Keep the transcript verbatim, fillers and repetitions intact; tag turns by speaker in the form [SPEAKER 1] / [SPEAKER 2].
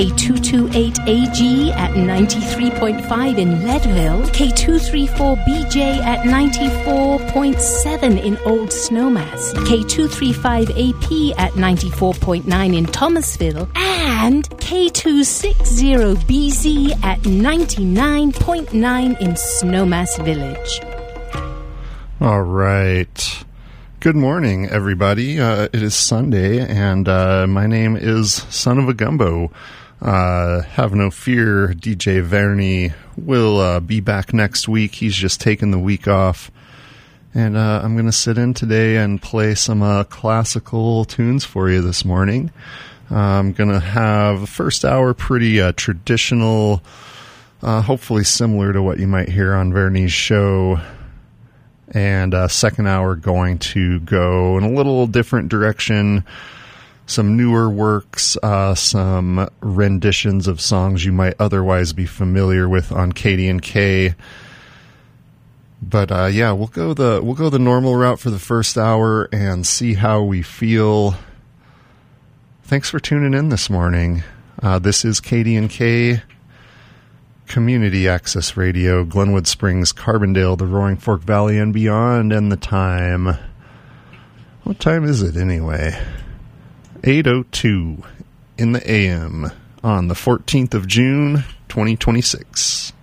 [SPEAKER 1] K two twenty-eight A G at ninety-three point five in Leadville, K two thirty-four B J at ninety-four point seven in Old Snowmass, K two thirty-five A P at ninety-four point nine in Thomasville, and K two sixty B Z at ninety-nine point nine in Snowmass Village.
[SPEAKER 2] All right. Good morning, everybody. Uh, it is Sunday, and uh, my name is Son of a Gumbo. Uh, have no fear, D J Verny will uh, be back next week. He's just taking the week off. And uh, I'm going to sit in today and play some uh, classical tunes for you this morning. Uh, I'm going to have the first hour pretty uh, traditional, uh, hopefully similar to what you might hear on Verny's show. And uh, second hour going to go in a little different direction. Some newer works, uh, some renditions of songs you might otherwise be familiar with on K D and K. But uh, yeah, we'll go the we'll go the normal route for the first hour and see how we feel. Thanks for tuning in this morning. Uh, this is K D and K. Community Access Radio, Glenwood Springs, Carbondale, the Roaring Fork Valley, and beyond. And the time. What time is it anyway? eight oh two in the A M on the fourteenth of June, twenty twenty-six.